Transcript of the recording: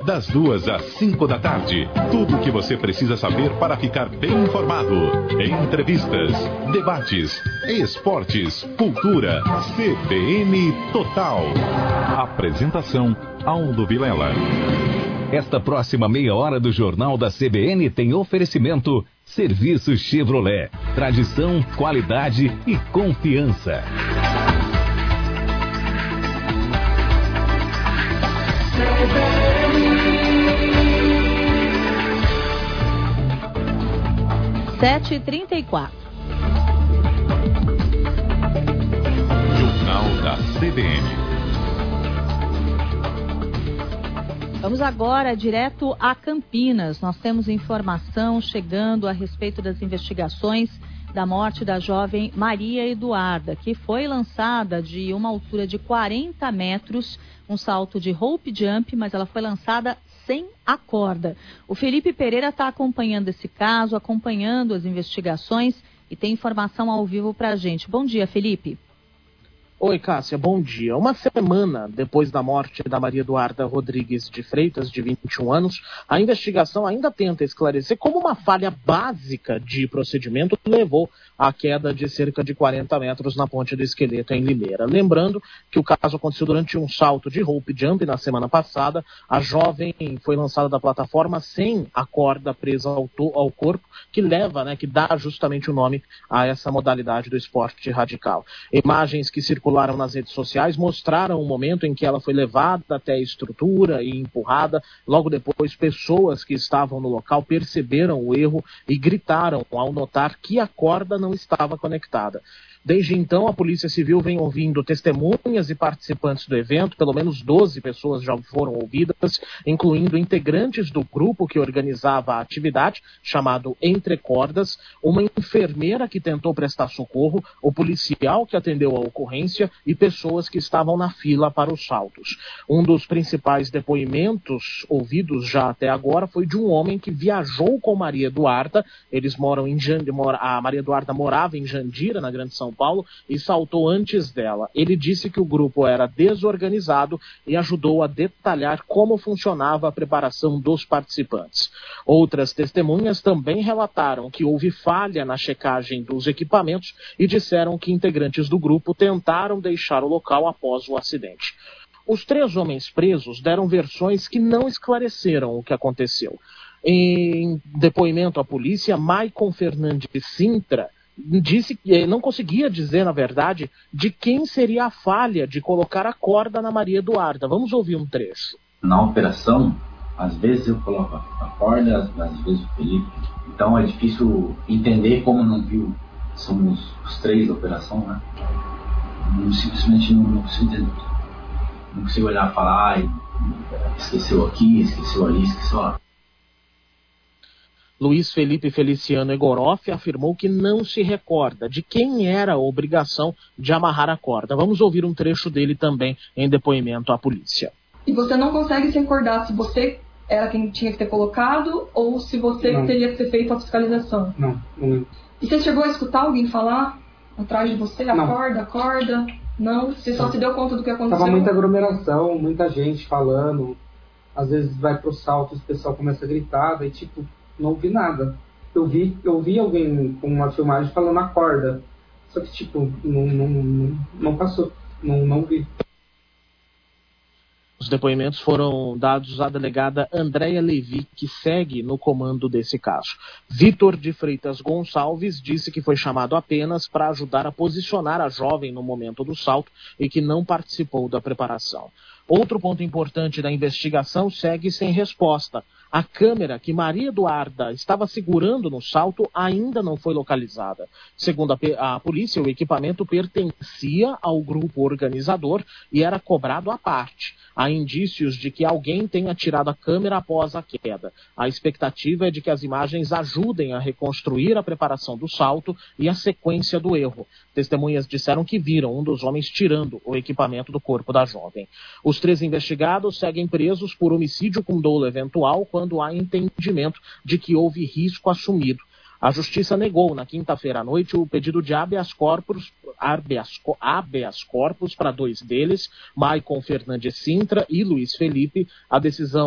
das 2 às 5 da tarde. Tudo o que você precisa saber para ficar bem informado. Entrevistas, debates, esportes, cultura. CBN Total. Apresentação, Aldo Vilela. Esta próxima meia hora do Jornal da CBN tem oferecimento Serviços Chevrolet. Tradição, qualidade e confiança. Sete e 34. Jornal da CBN. Vamos agora direto a Campinas. Nós temos informação chegando a respeito das investigações da morte da jovem Maria Eduarda, que foi lançada de uma altura de 40 metros, um salto de rope jump, mas ela foi lançada sem a corda. O Felipe Pereira está acompanhando esse caso, acompanhando as investigações e tem informação ao vivo para a gente. Bom dia, Felipe. Oi, Cássia, bom dia. Uma semana depois da morte da Maria Eduarda Rodrigues de Freitas, de 21 anos, a investigação ainda tenta esclarecer como uma falha básica de procedimento levou à queda de cerca de 40 metros na Ponte do Esqueleto, em Limeira. Lembrando que o caso aconteceu durante um salto de rope jump na semana passada. A jovem foi lançada da plataforma sem a corda presa ao corpo, que dá justamente o nome a essa modalidade do esporte radical. Imagens que circularam nas redes sociais mostraram o momento em que ela foi levada até a estrutura e empurrada. Logo depois, pessoas que estavam no local perceberam o erro e gritaram ao notar que a corda não estava conectada. Desde então, a Polícia Civil vem ouvindo testemunhas e participantes do evento. Pelo menos 12 pessoas já foram ouvidas, incluindo integrantes do grupo que organizava a atividade, chamado Entre Cordas, uma enfermeira que tentou prestar socorro, o policial que atendeu a ocorrência e pessoas que estavam na fila para os saltos. Um dos principais depoimentos ouvidos já até agora foi de um homem que viajou com Maria Eduarda. A Maria Eduarda morava em Jandira, na Grande São Paulo, e saltou antes dela. Ele disse que o grupo era desorganizado e ajudou a detalhar como funcionava a preparação dos participantes. Outras testemunhas também relataram que houve falha na checagem dos equipamentos e disseram que integrantes do grupo tentaram deixar o local após o acidente. Os 3 homens presos deram versões que não esclareceram o que aconteceu. Em depoimento à polícia, Maicon Fernandes Sintra disse que não conseguia dizer, na verdade, de quem seria a falha de colocar a corda na Maria Eduarda. Vamos ouvir um trecho. Na operação, às vezes eu coloco a corda, às vezes o Felipe. Então é difícil entender como não viu. Somos os 3 da operação, né? Simplesmente não consigo entender. Não consigo olhar e falar, esqueceu aqui, esqueceu ali, esqueceu lá. Luiz Felipe Feliciano Egoroff afirmou que não se recorda de quem era a obrigação de amarrar a corda. Vamos ouvir um trecho dele também em depoimento à polícia. E você não consegue se recordar se você era quem tinha que ter colocado ou se você teria que ter feito a fiscalização? Não lembro. E você chegou a escutar alguém falar atrás de você? A corda? Não? Você só se deu conta do que aconteceu? Tava muita aglomeração, muita gente falando. Às vezes vai pro salto e o pessoal começa a gritar, daí não ouvi nada. Eu vi alguém com uma filmagem falando a corda. Só que, não passou. Não vi. Os depoimentos foram dados à delegada Andréia Levi, que segue no comando desse caso. Vitor de Freitas Gonçalves disse que foi chamado apenas para ajudar a posicionar a jovem no momento do salto e que não participou da preparação. Outro ponto importante da investigação segue sem resposta. A câmera que Maria Eduarda estava segurando no salto ainda não foi localizada. Segundo a polícia, o equipamento pertencia ao grupo organizador e era cobrado à parte. Há indícios de que alguém tenha tirado a câmera após a queda. A expectativa é de que as imagens ajudem a reconstruir a preparação do salto e a sequência do erro. Testemunhas disseram que viram um dos homens tirando o equipamento do corpo da jovem. Os 3 investigados seguem presos por homicídio com dolo eventual quando há entendimento de que houve risco assumido. A Justiça negou na quinta-feira à noite o pedido de habeas corpus para 2 deles, Maicon Fernandes Sintra e Luiz Felipe. A decisão